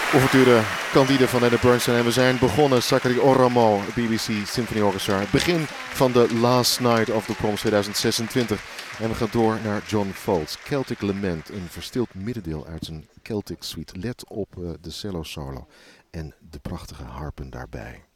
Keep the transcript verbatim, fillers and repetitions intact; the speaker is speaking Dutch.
Ouverture Candide van Leonard Bernstein en we zijn begonnen. Sakari Oramo, B B C Symphony Orchestra. Het begin van de Last Night of the Proms tweeduizend zesentwintig. En we gaan door naar John Foltz. Celtic Lament, een verstild middendeel uit zijn Celtic Suite. Let op uh, de cello solo en de prachtige harpen daarbij.